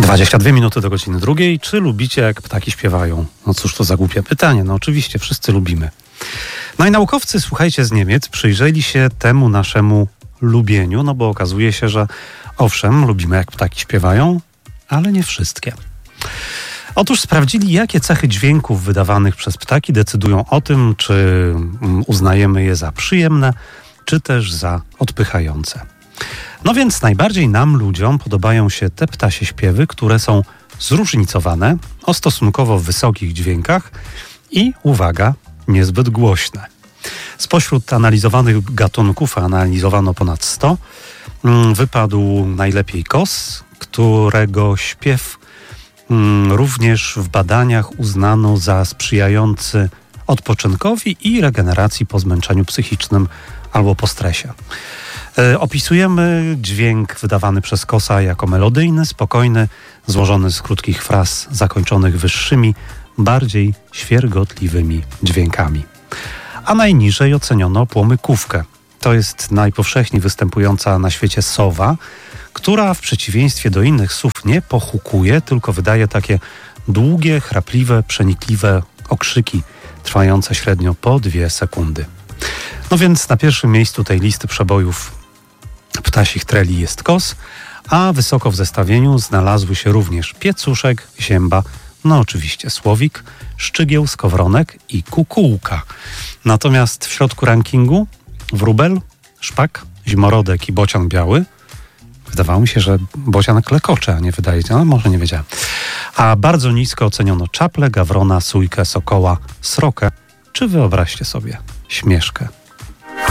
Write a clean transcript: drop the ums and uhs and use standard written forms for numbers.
22 minuty do godziny drugiej. Czy lubicie, jak ptaki śpiewają? No cóż to za głupie pytanie. No oczywiście, wszyscy lubimy. No i naukowcy, słuchajcie, z Niemiec przyjrzeli się temu naszemu lubieniu, no bo okazuje się, że owszem, lubimy, jak ptaki śpiewają, ale nie wszystkie. Otóż sprawdzili, jakie cechy dźwięków wydawanych przez ptaki decydują o tym, czy uznajemy je za przyjemne, czy też za odpychające. No więc najbardziej nam, ludziom, podobają się te ptasie śpiewy, które są zróżnicowane, o stosunkowo wysokich dźwiękach i, uwaga, niezbyt głośne. Spośród analizowanych gatunków, a analizowano ponad 100, wypadł najlepiej kos, którego śpiew również w badaniach uznano za sprzyjający odpoczynkowi i regeneracji po zmęczeniu psychicznym albo po stresie. Opisujemy dźwięk wydawany przez kosa jako melodyjny, spokojny, złożony z krótkich fraz zakończonych wyższymi, bardziej świergotliwymi dźwiękami. A najniżej oceniono płomykówkę. To jest najpowszechniej występująca na świecie sowa, która w przeciwieństwie do innych sów nie pochukuje, tylko wydaje takie długie, chrapliwe, przenikliwe okrzyki, trwające średnio po 2 sekundy. No więc na pierwszym miejscu tej listy przebojów ptasich treli jest kos, a wysoko w zestawieniu znalazły się również piecuszek, zięba, no oczywiście słowik, szczygieł, skowronek i kukułka. Natomiast w środku rankingu wróbel, szpak, zimorodek i bocian biały. Wydawało mi się, że bocian klekocze, a nie wydaje się, ale może nie wiedziałem. A bardzo nisko oceniono czaple, gawrona, sójkę, sokoła, srokę, czy wyobraźcie sobie, śmieszkę.